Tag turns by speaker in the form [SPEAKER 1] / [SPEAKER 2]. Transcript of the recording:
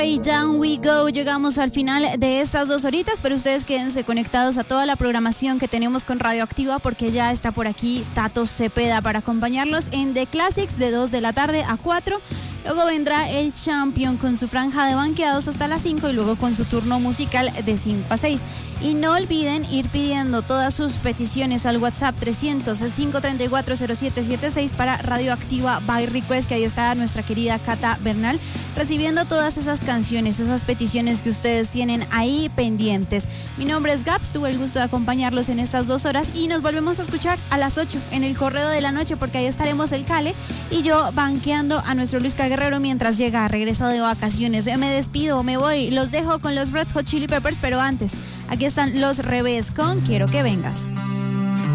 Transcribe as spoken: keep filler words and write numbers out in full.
[SPEAKER 1] Y down we go, llegamos al final de estas dos horitas, pero ustedes quédense conectados a toda la programación que tenemos con Radioactiva porque ya está por aquí Tato Cepeda para acompañarlos en The Classics de dos de la tarde a cuatro. Luego vendrá el Champion con su franja de banqueados hasta las cinco y luego con su turno musical de cinco a seis. Y no olviden ir pidiendo todas sus peticiones al WhatsApp trescientos, cinco treinta y cuatro, cero siete setenta y seis para Radioactiva by Request, que ahí está nuestra querida Cata Bernal recibiendo todas esas canciones, esas peticiones que ustedes tienen ahí pendientes. Mi nombre es Gaps, tuve el gusto de acompañarlos en estas dos horas y nos volvemos a escuchar a las ocho en el Correo de la Noche porque ahí estaremos el Cale y yo banqueando a nuestro Luisca Guerrero mientras llega, regresa de vacaciones. Me despido, me voy, los dejo con los Red Hot Chili Peppers, pero antes, aquí están los Revés con Quiero que vengas.